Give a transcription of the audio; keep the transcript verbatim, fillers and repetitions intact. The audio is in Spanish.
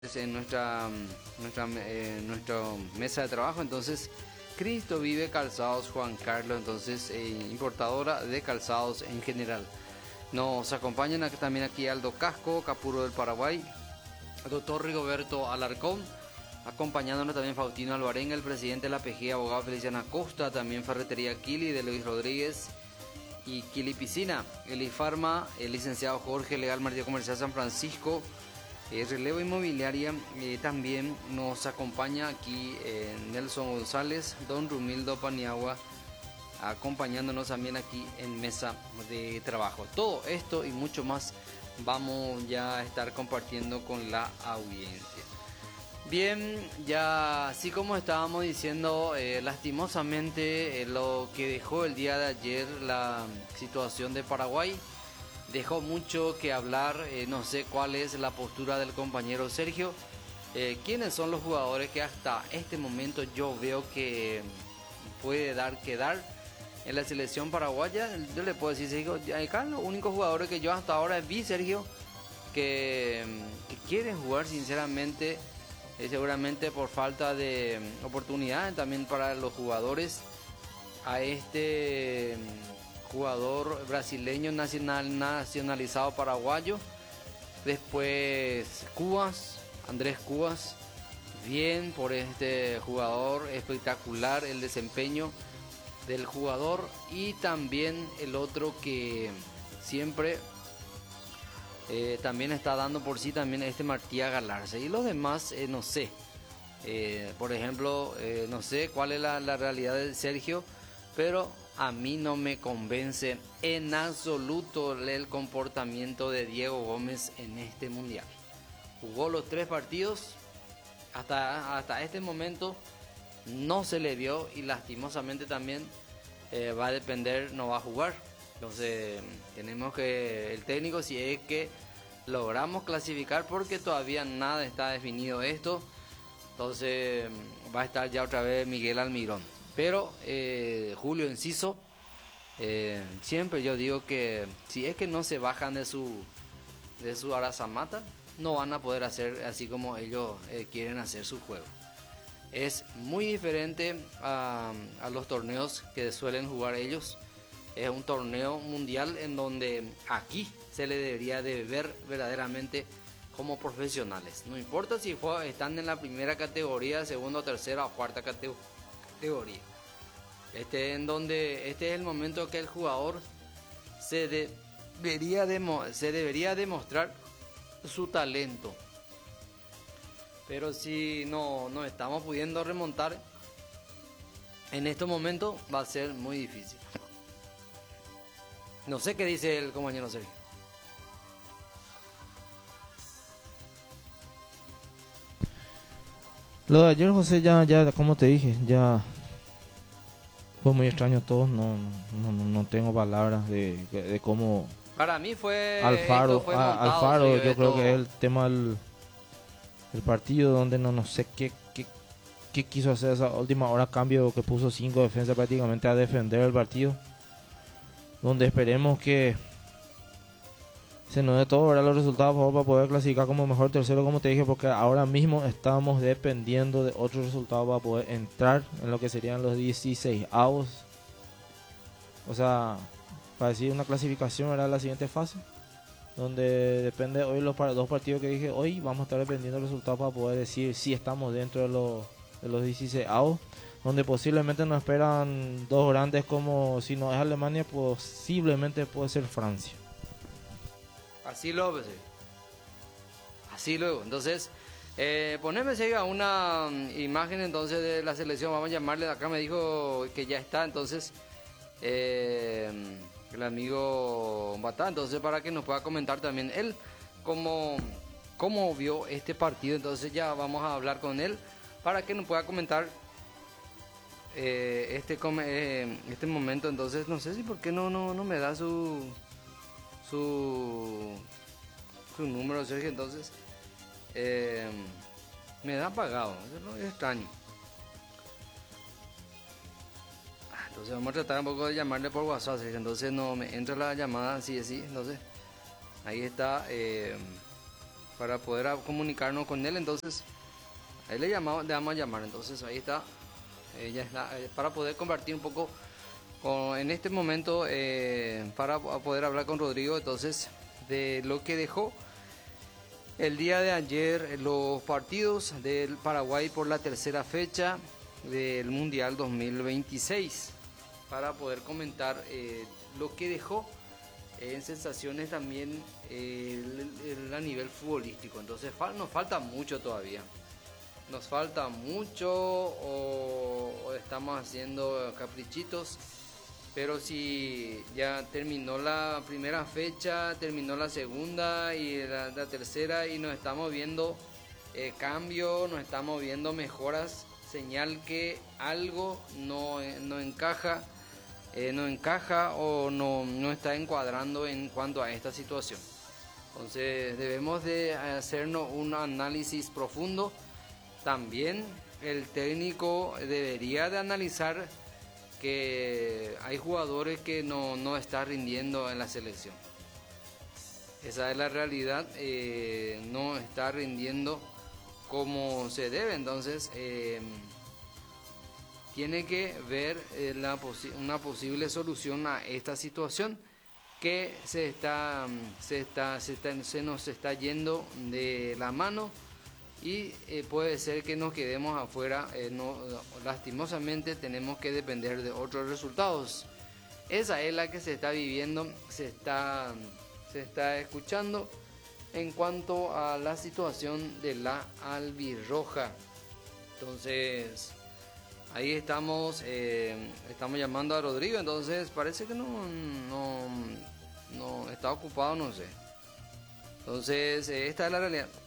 en nuestra, nuestra, eh, nuestra mesa de trabajo. Entonces, Cristo Vive Calzados Juan Carlos, entonces eh, importadora de calzados en general. Nos acompañan aquí, también aquí Aldo Casco, Capuro del Paraguay, el doctor Rigoberto Alarcón, acompañándonos también Faustino Alvarenga, el presidente de la P G, abogado Feliciano Acosta, también Ferretería Kili de Luis Rodríguez y Kili Piscina, el IFARMA, el licenciado Jorge Legal Martillo Comercial San Francisco, eh, Relevo Inmobiliaria. Eh, también nos acompaña aquí eh, Nelson González, don Rumildo Paniagua, acompañándonos también aquí en mesa de trabajo. Todo esto y mucho más vamos ya a estar compartiendo con la audiencia. Bien, ya así como estábamos diciendo, eh, lastimosamente eh, lo que dejó el día de ayer la situación de Paraguay dejó mucho que hablar. Eh, no sé cuál es la postura del compañero Sergio, eh, quiénes son los jugadores que hasta este momento yo veo que puede dar que dar en la selección paraguaya. Yo le puedo decir, Sergio, acá los únicos jugadores que yo hasta ahora vi, Sergio, que, que quieren jugar sinceramente, eh, seguramente por falta de oportunidad también para los jugadores, a este jugador brasileño nacional, nacionalizado paraguayo, después Cubas, Andrés Cubas, bien por este jugador, espectacular el desempeño del jugador, y también el otro que siempre eh, también está dando por sí, también este Martía Galarza, y los demás eh, no sé, eh, por ejemplo, eh, no sé cuál es la, la realidad de Sergio, pero a mí no me convence en absoluto el comportamiento de Diego Gómez en este mundial. Jugó los tres partidos, hasta, hasta este momento no se le vio, y lastimosamente también eh, va a depender, no va a jugar. Entonces tenemos que, el técnico, si es que logramos clasificar, porque todavía nada está definido esto, entonces va a estar ya otra vez Miguel Almirón. Pero eh, Julio Enciso, eh, siempre yo digo que si es que no se bajan de su de su arazamata, no van a poder hacer así como ellos eh, quieren hacer su juego. Es muy diferente a, a los torneos que suelen jugar ellos. Es un torneo mundial en donde aquí se le debería de ver verdaderamente como profesionales. No importa si están en la primera categoría, segunda, tercera o cuarta categoría. Teoría. Este en donde este es el momento que el jugador se debería demo, se debería demostrar su talento. Pero si no, no estamos pudiendo remontar en estos momentos, va a ser muy difícil. No sé qué dice el compañero Sergio. Lo de ayer, José, ya, ya, como te dije, ya fue muy extraño todo. No, no, no, no tengo palabras de, de cómo. Para mí fue Alfaro, esto fue a- montado, Alfaro, Sergio, yo creo esto. que es el tema del, del partido, donde no, no sé qué, qué, qué quiso hacer esa última hora, cambio que puso cinco defensas prácticamente a defender el partido, donde esperemos que se nos dé todo, ¿verdad?, los resultados, por favor, para poder clasificar como mejor tercero, como te dije, porque ahora mismo estamos dependiendo de otros resultados para poder entrar en lo que serían los dieciséis avos. O sea, para decir una clasificación era la siguiente fase, donde depende hoy los par- dos partidos que dije hoy, vamos a estar dependiendo del resultado para poder decir si estamos dentro de los, de los dieciséis avos, donde posiblemente nos esperan dos grandes, como si no es Alemania, posiblemente puede ser Francia. Así lo pues, así luego. Entonces, eh, poneme Sega, una mm, imagen entonces de la selección. Vamos a llamarle. Acá me dijo que ya está. Entonces, eh, el amigo Batá. Entonces, para que nos pueda comentar también él cómo, cómo vio este partido. Entonces, ya vamos a hablar con él para que nos pueda comentar eh, este, come- eh, este momento. Entonces, no sé si por qué no, no, no me da su. su su número, Sergio. Entonces eh, me da apagado, eso es extraño. Entonces vamos a tratar un poco de llamarle por WhatsApp, Sergio. Entonces no me entra la llamada así así. Entonces ahí está, eh, para poder a- comunicarnos con él. Entonces ahí le, llamamos, le vamos a llamar. Entonces ahí está, ella está eh, para poder compartir un poco con, en este momento eh, para poder hablar con Rodrigo entonces de lo que dejó el día de ayer los partidos del Paraguay por la tercera fecha del Mundial dos mil veintiséis, para poder comentar eh, lo que dejó eh, en sensaciones también eh, el, el, a nivel futbolístico. Entonces fal, nos falta mucho todavía, nos falta mucho o, o estamos haciendo caprichitos. Pero si ya terminó la primera fecha, terminó la segunda y la, la tercera y nos estamos viendo eh, cambios, nos estamos viendo mejoras, señal que algo no, no encaja, eh, no encaja o no, no está encuadrando en cuanto a esta situación. Entonces debemos de hacernos un análisis profundo. También el técnico debería de analizar que hay jugadores que no, no están rindiendo en la selección. Esa es la realidad, eh, no está rindiendo como se debe. Entonces eh, tiene que ver eh, la posi- una posible solución a esta situación que se está, se está, se está, se nos está yendo de la mano. Y eh, puede ser que nos quedemos afuera, eh, no, lastimosamente tenemos que depender de otros resultados. Esa es la que se está viviendo, se está, se está escuchando en cuanto a la situación de la albirroja. Entonces, ahí estamos, eh, estamos llamando a Rodrigo, entonces parece que no, no, no está ocupado, no sé. Entonces, eh, esta es la realidad.